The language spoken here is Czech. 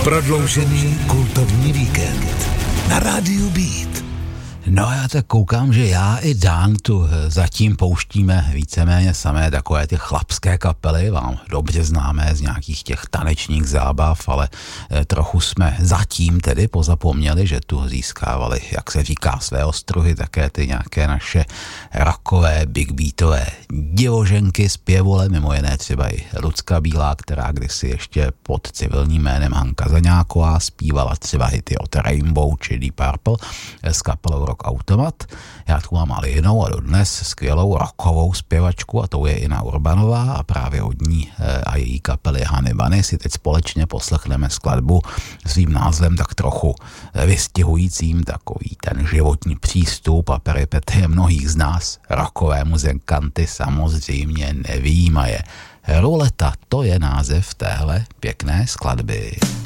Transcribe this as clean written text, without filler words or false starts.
Prodloužený kultovní víkend na rádiu Beat. No já tak koukám, že já i Dan tu zatím pouštíme víceméně samé takové ty chlapské kapely, vám dobře známé z nějakých těch tanečních zábav, ale trochu jsme zatím tedy pozapomněli, že tu získávali, jak se říká, své ostruhy, také ty nějaké naše rockové, big beatové divoženky zpěvole, mimo jiné třeba i Lucka Bílá, která kdysi ještě pod civilním jménem Hanka Zaňáková zpívala třeba hity od Rainbow či Deep Purple s kapelou Rock Automat. Já tu mám ale jinou a dodnes skvělou rockovou zpěvačku a tou je Ina Urbanová a právě od ní a její kapely Honey Bunny si teď společně poslechneme skladbu svým názvem tak trochu vystihujícím takový ten životní přístup a peripetie mnohých z nás rockové muzikanty samozřejmě nevyjímaje. Ruleta, to je název téhle pěkné skladby.